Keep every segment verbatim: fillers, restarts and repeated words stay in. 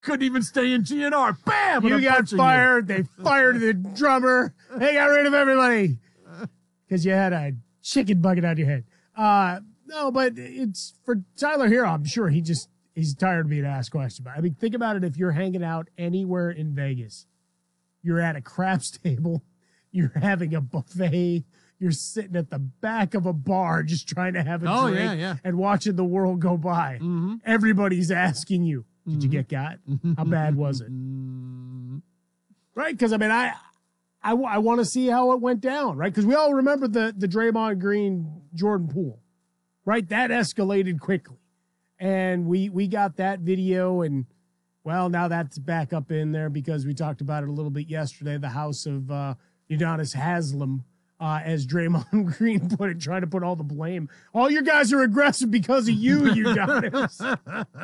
Couldn't even stay in G N R. Bam! You got fired. You. They fired the drummer. They got rid of everybody because you had a chicken bucket on your head. Uh, no, but it's for Tyler Hero. I'm sure he just he's tired of being asked questions about it. I mean, think about it. If you're hanging out anywhere in Vegas, you're at a craps table, you're having a buffet, you're sitting at the back of a bar just trying to have a oh, drink yeah, yeah. and watching the world go by. Mm-hmm. Everybody's asking you, did mm-hmm. you get got? How bad was it? Right? Because, I mean, I I, I want to see how it went down, right? Because we all remember the, the Draymond Green, Jordan Poole, right? That escalated quickly. And we, we got that video, and, well, now that's back up in there because we talked about it a little bit yesterday, the house of uh, Udonis Haslem. Uh, as Draymond Green put it, trying to put all the blame. All your guys are aggressive because of you, Udonis.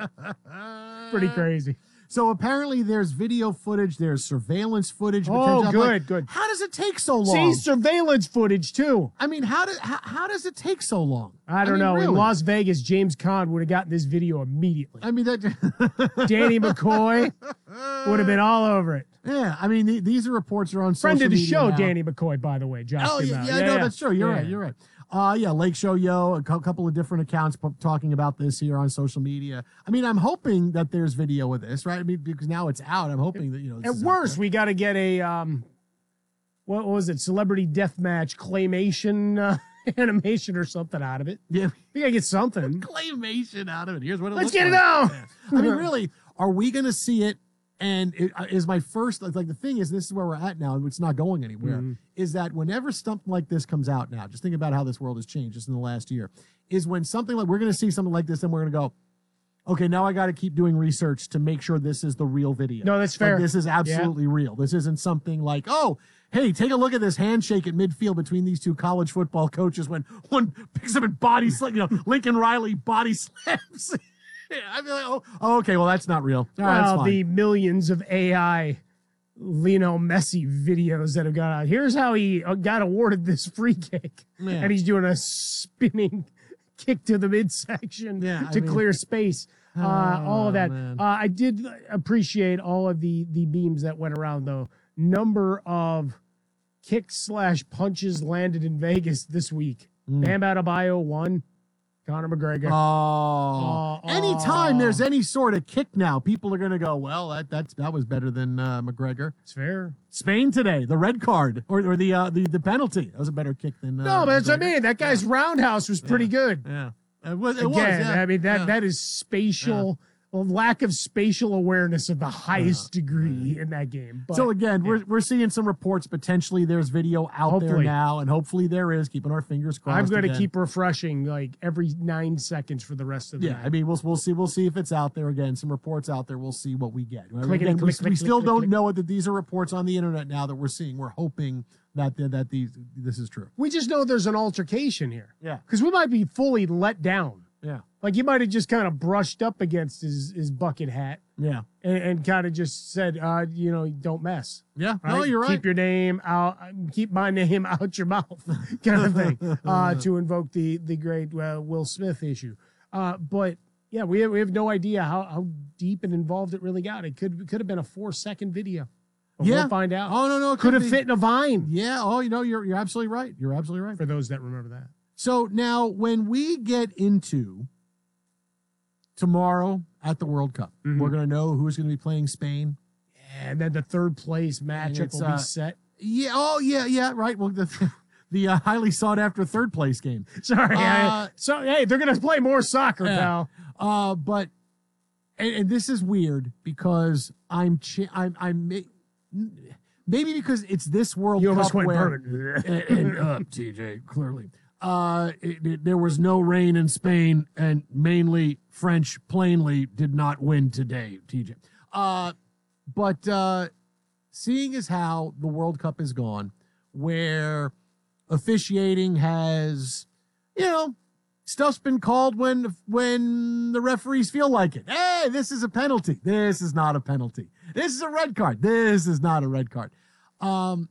Pretty crazy. So apparently there's video footage, there's surveillance footage. Oh, good, like, good. How does it take so long? See, surveillance footage, too. I mean, how, do, how, how does it take so long? I don't I mean, know. Really? In Las Vegas, James Caan would have gotten this video immediately. I mean, that Danny McCoy would have been all over it. Yeah, I mean, the, these are reports are on Friend social of the media show, now. Danny McCoy, by the way. Josh oh, yeah, yeah, yeah, no, yeah. that's true. You're yeah. right. You're right. Uh, yeah, Lake Show Yo, a co- couple of different accounts p- talking about this here on social media. I mean, I'm hoping that there's video of this, right? I mean, because now it's out. I'm hoping that, you know. At worst, we got to get a, um, what was it, Celebrity Deathmatch claymation uh, animation or something out of it. Yeah. We got to get something. Claymation out of it. Here's what it Let's looks get like. it out. Yeah. I mean, really, are we going to see it? And it uh, is my first, like, the thing is, this is where we're at now, and it's not going anywhere, mm-hmm. is that whenever something like this comes out now, just think about how this world has changed just in the last year, is when something like, we're going to see something like this, and we're going to go, okay, now I got to keep doing research to make sure this is the real video. No, that's fair. Like, this is absolutely yeah. real. This isn't something like, oh, hey, take a look at this handshake at midfield between these two college football coaches when one picks up and body slam, you know, Lincoln Riley body slams. Yeah, I mean, like, oh, oh, okay, well, that's not real. All right, well, the millions of A I Lionel Messi videos that have gone out. Here's how he got awarded this free kick. Yeah. And he's doing a spinning kick to the midsection yeah, to I mean, clear space. Uh, oh, all of that. Man. Uh, I did appreciate all of the, the beams that went around, though. Number of kicks slash punches landed in Vegas this week. Mm. Bam Adebayo won. Conor McGregor. Oh, uh, anytime uh, there's any sort of kick now, people are going to go, well, that that's that was better than uh, McGregor. It's fair. Spain today, the red card or, or the uh, the the penalty. That was a better kick than. Uh, no, but that's McGregor. what I mean. That guy's yeah. roundhouse was pretty yeah. good. Yeah, it was. It Again, was, yeah. I mean that yeah. that is spatial. Yeah. A lack of spatial awareness of the highest yeah. degree in that game. But, so again, yeah. we're we're seeing some reports. Potentially, there's video out hopefully. there now, and hopefully there is. Keeping our fingers crossed. I'm going to again. keep refreshing like every nine seconds for the rest of the yeah. night. I mean, we'll we'll see we'll see if it's out there again. Some reports out there. We'll see what we get. Click again, it, we, click, we click, still click, don't click. know that these are reports on the internet now that we're seeing. We're hoping that that these this is true. We just know there's an altercation here. Yeah, because we might be fully let down. Yeah. Like he might have just kind of brushed up against his, his bucket hat. Yeah. And, and kind of just said, uh, you know, don't mess. Yeah. Right? No, you're right. Keep your name out, keep my name out your mouth kind of thing, uh, to invoke the, the great uh, Will Smith issue. Uh, but yeah, we have, we have no idea how, how deep and involved it really got. It could, it could have been a four second video. But yeah. We'll find out. Oh, no, no. It could have fit in a Vine. Yeah. Oh, you know, you're, you're absolutely right. You're absolutely right. For those that remember that. So now when we get into tomorrow at the World Cup, mm-hmm. we're going to know who's going to be playing Spain. Yeah, and then the third place matchup will uh, be set. Yeah. Oh, yeah, yeah. Right. Well, the the uh, highly sought after third place game. Sorry. Uh, I, so hey, they're going to play more soccer, yeah. pal. Uh, but and, and this is weird because I'm ch- I'm I'm maybe because it's this World you Cup almost went where and, and uh, T J clearly. Uh, it, it, there was no rain in Spain, and mainly French plainly did not win today, T J. Uh, but uh, seeing as how the World Cup is gone, where officiating has, you know, stuff's been called when when the referees feel like it. Hey, this is a penalty. This is not a penalty. This is a red card. This is not a red card. Um,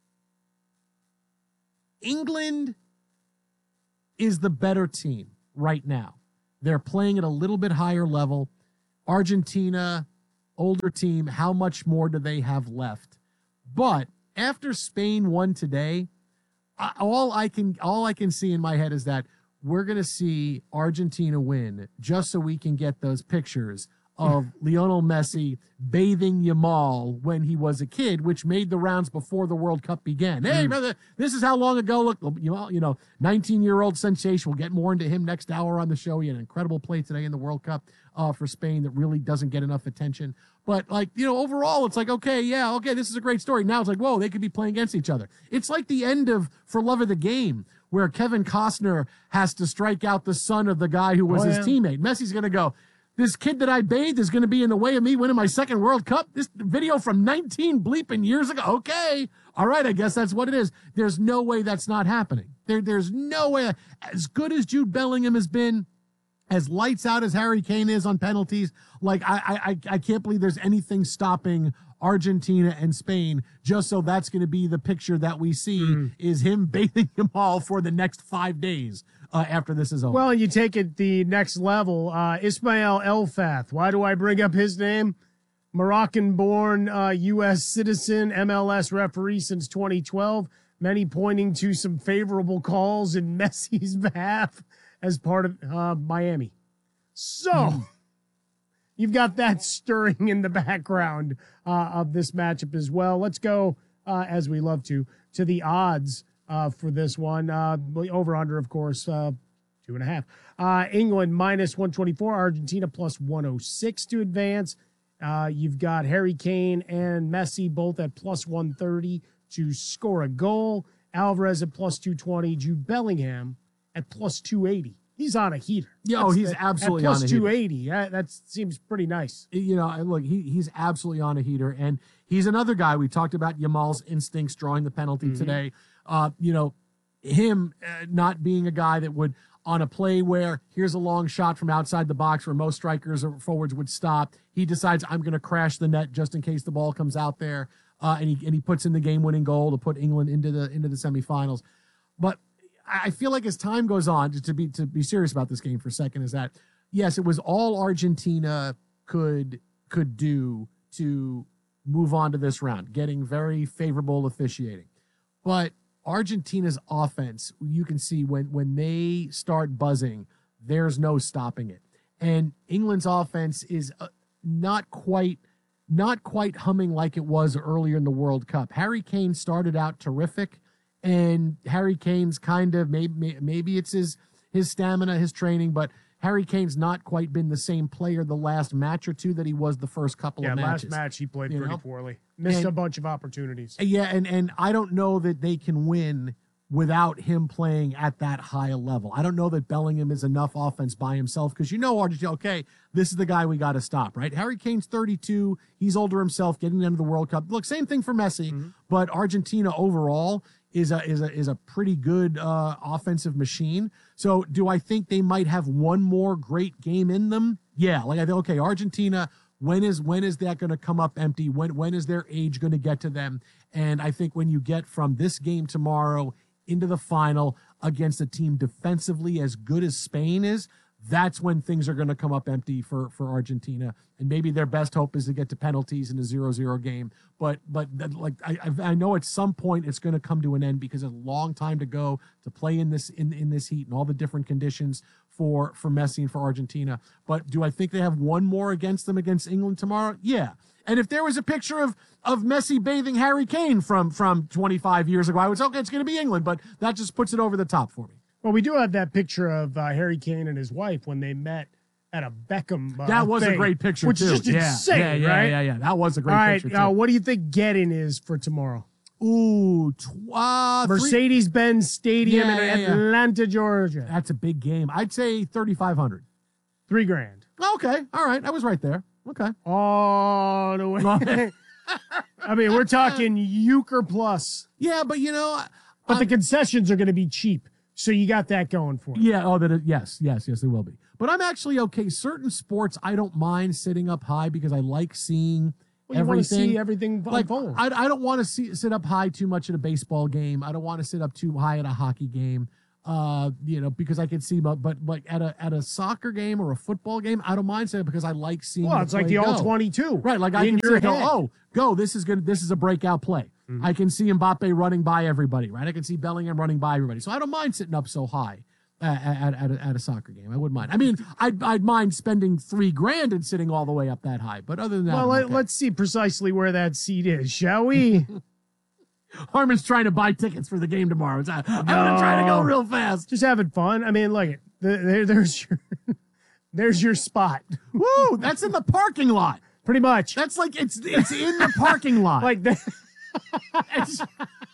England is the better team right now. They're playing at a little bit higher level. Argentina older team. How much more do they have left? But after Spain won today, I, all I can all I can see in my head is that we're going to see Argentina win just so we can get those pictures of Lionel Messi bathing Yamal when he was a kid, which made the rounds before the World Cup began. Hey, brother, this is how long ago. Look, Yamal, you know, nineteen-year-old sensation. We'll get more into him next hour on the show. He had an incredible play today in the World Cup uh, for Spain that really doesn't get enough attention. But, like, you know, overall, it's like, okay, yeah, okay, this is a great story. Now it's like, whoa, they could be playing against each other. It's like the end of For Love of the Game, where Kevin Costner has to strike out the son of the guy who was Oh, his yeah. teammate. Messi's going to go, this kid that I bathed is going to be in the way of me winning my second World Cup? This video from nineteen bleeping years ago? Okay. All right, I guess that's what it is. There's no way that's not happening. There, there's no way. As good as Jude Bellingham has been, as lights out as Harry Kane is on penalties, like I, I, I can't believe there's anything stopping Argentina and Spain. Just so that's going to be the picture that we see mm. is him bathing them all for the next five days uh, after this is over. Well, you take it the next level. Uh, Ismail Elfath. Why do I bring up his name? Moroccan-born uh, U S citizen, M L S referee since twenty twelve. Many pointing to some favorable calls in Messi's behalf as part of uh, Miami. So mm. you've got that stirring in the background uh, of this matchup as well. Let's go, uh, as we love to, to the odds uh, for this one. Uh, over under, of course, uh, two and a half. Uh, England minus one twenty-four, Argentina plus one oh six to advance. Uh, you've got Harry Kane and Messi both at plus one thirty to score a goal. Alvarez at plus two twenty. Jude Bellingham at plus two eighty. He's on a heater. Yeah, oh, he's the, absolutely at on a plus heater. two eighty. That, that seems pretty nice. You know, look, he he's absolutely on a heater, and he's another guy. We talked about Yamal's instincts drawing the penalty mm-hmm. today. Uh, you know, him uh, not being a guy that would, on a play where here's a long shot from outside the box where most strikers or forwards would stop, he decides I'm going to crash the net just in case the ball comes out there, uh, and he and he puts in the game-winning goal to put England into the into the semifinals. But I feel like as time goes on, to be to be serious about this game for a second, is that yes, it was all Argentina could could do to move on to this round, getting very favorable officiating, but Argentina's offense, you can see when when they start buzzing, there's no stopping it. And England's offense is uh, not quite not quite humming like it was earlier in the World Cup. Harry Kane started out terrific, and Harry Kane's kind of maybe maybe it's his his stamina, his training, but Harry Kane's not quite been the same player the last match or two that he was the first couple yeah, of matches. Yeah, last match he played you pretty know? poorly. Missed and, a bunch of opportunities. Yeah, and, and I don't know that they can win without him playing at that high a level. I don't know that Bellingham is enough offense by himself because you know Argentina, okay, this is the guy we got to stop, right? Harry Kane's thirty-two. He's older himself, getting into the World Cup. Look, same thing for Messi, mm-hmm. but Argentina overall is a is a is a pretty good uh, offensive machine. So do I think they might have one more great game in them? Yeah, like I think okay, Argentina. When is when is that going to come up empty? When when is their age going to get to them? And I think when you get from this game tomorrow into the final against a team defensively as good as Spain is, that's when things are going to come up empty for, for Argentina. And maybe their best hope is to get to penalties in a zero zero game. But but like I I know at some point it's going to come to an end because it's a long time to go to play in this in, in this heat and all the different conditions for, for Messi and for Argentina. But do I think they have one more against them against England tomorrow? Yeah. And if there was a picture of of Messi bathing Harry Kane from from twenty-five years ago, I would say, okay, it's going to be England, but that just puts it over the top for me. Well, we do have that picture of uh, Harry Kane and his wife when they met at a Beckham uh, That was thing, a great picture, which too. is just yeah, insane, yeah, yeah, right? Yeah, yeah, That was a great All right, picture, too. Uh, what do you think getting is for tomorrow? Ooh, tw- uh, Mercedes-Benz Stadium Yeah, in yeah, yeah. Atlanta, Georgia. That's a big game. I'd say thirty-five hundred. Three grand. Okay, all right. I was right there. Okay. All the way. I mean, we're talking Euchre plus. Yeah, but you know, but um, the concessions are going to be cheap, so you got that going for you. Yeah. Oh, that. Is, yes, yes, yes. They will be. But I'm actually okay. Certain sports, I don't mind sitting up high because I like seeing well, you everything. Want to see everything like, unfold. I, I don't want to see sit up high too much at a baseball game. I don't want to sit up too high at a hockey game. Uh, you know, because I can see, but but like at a at a soccer game or a football game, I don't mind saying it because I like seeing. Well, the it's like play the all go. twenty-two, right? Like I in can your see, go, head. oh, go! This is good. This is a breakout play. Mm-hmm. I can see Mbappe running by everybody, right? I can see Bellingham running by everybody, so I don't mind sitting up so high at at, at, a, at a soccer game. I wouldn't mind. I mean, I'd I'd mind spending three grand and sitting all the way up that high, but other than that, Well, I'm let, okay. let's see precisely where that seat is, shall we? Harmon's trying to buy tickets for the game tomorrow. It's, I'm gonna try to go No. real fast. Just having fun. I mean, look, it the, there, there's your there's your spot. Woo! That's in the parking lot. Pretty much. That's like it's it's in the parking lot. Like that. It's-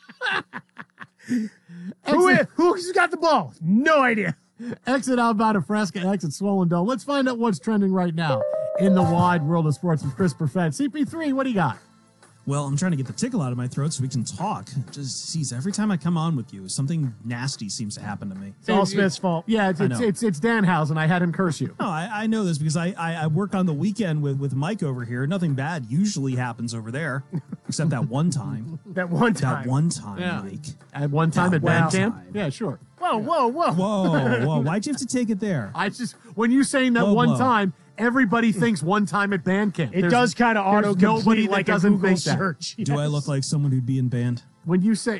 Who exit, is, who's got the ball? No idea. exit outbound of Fresca, exit Swollen Dome. Let's find out what's trending right now in the wide world of sports with Chris Perfett. C P three, what do you got? Well, I'm trying to get the tickle out of my throat so we can talk. Just sees every time I come on with you, something nasty seems to happen to me. It's all It- Smith's fault. Yeah, it's I it's, know. it's it's Danhausen. I had him curse you. No, I, I know this because I, I, I work on the weekend with, with Mike over here. Nothing bad usually happens over there, except that one time. That one time. That one time, Yeah. Mike. At one time That at one band camp. time. Yeah, sure. Whoa, whoa, whoa. Whoa, whoa. Why'd you have to take it there? I just when you saying that Whoa, one whoa. time, everybody thinks one time at band camp. It There's- does kind of there's auto nobody complete that like a doesn't Google think that. search. Do I Yes. look like someone who'd be in band? When you say,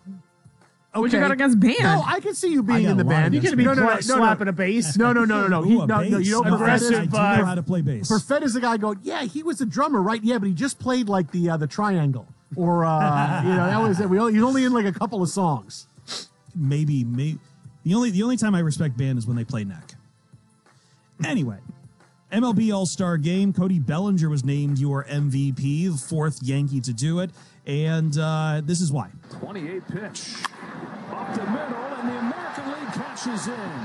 okay, What you got against band? No, I can see you being got in the a lot band. You against could be no, no, no, pla- no, slapping no. a bass. No, no, no, no, no. He, Ooh, a no, bass. no, you know I, what Aggressive, Perfett is? I do uh, know how to play bass. Perfett is the guy going, yeah, he was a drummer, right? Yeah, but he just played like the uh, the triangle, or uh, you know, that was it. We only, he's only in like a couple of songs. maybe maybe the only the only time I respect band is when they play neck. Anyway, M L B All-Star Game. Cody Bellinger was named your M V P, the fourth Yankee to do it, and uh, this is why. twenty-eight pitch. Up the middle, and the American League catches in.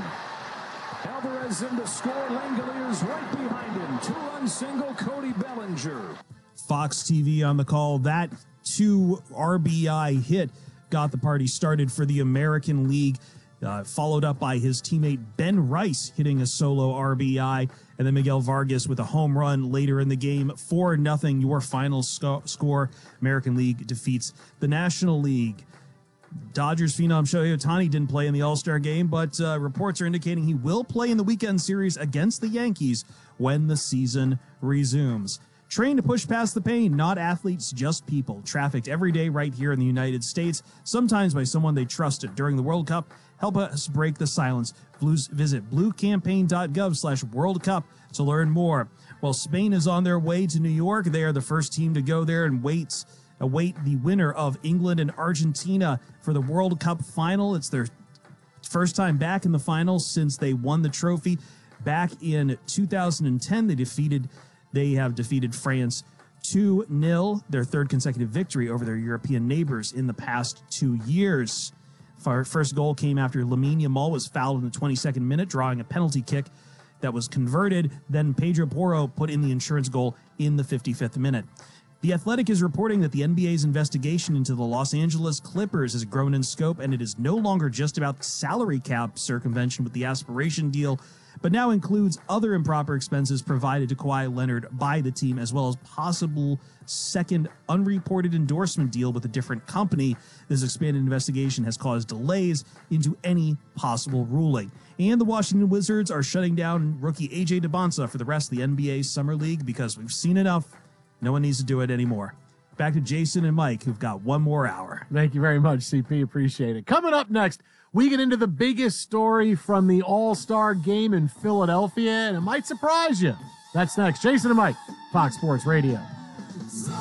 Alvarez in to score. Langoliers right behind him. Two-run single, Cody Bellinger. Fox T V on the call. That two R B I hit got the party started for the American League, uh, followed up by his teammate Ben Rice hitting a solo R B I, and then Miguel Vargas with a home run later in the game. four nothing your final sco- score. American League defeats the National League. Dodgers phenom Shohei Ohtani didn't play in the All-Star game, but uh, reports are indicating he will play in the weekend series against the Yankees when the season resumes. Trained to push past the pain, not athletes, just people. Trafficked every day right here in the United States, sometimes by someone they trusted during the World Cup. Help us break the silence. Blues, visit bluecampaign.gov slash World Cup to learn more. Well, Spain is on their way to New York. They are the first team to go there and wait, await the winner of England and Argentina for the World Cup final. It's their first time back in the finals since they won the trophy back in two thousand ten. They defeated They have defeated France two nil, their third consecutive victory over their European neighbors in the past two years. Our first goal came after Lamine Yamal was fouled in the twenty-second minute, drawing a penalty kick that was converted. Then Pedro Porro put in the insurance goal in the fifty-fifth minute. The Athletic is reporting that the N B A's investigation into the Los Angeles Clippers has grown in scope, and it is no longer just about salary cap circumvention with the aspiration deal, but now includes other improper expenses provided to Kawhi Leonard by the team, as well as possible second unreported endorsement deal with a different company. This expanded investigation has caused delays into any possible ruling. And the Washington Wizards are shutting down rookie A J DeBonsa for the rest of the N B A Summer League because we've seen enough. No one needs to do it anymore. Back to Jason and Mike, who've got one more hour. Thank you very much, C P. Appreciate it. Coming up next, we get into the biggest story from the All-Star Game in Philadelphia, and it might surprise you. That's next. Jason and Mike, Fox Sports Radio.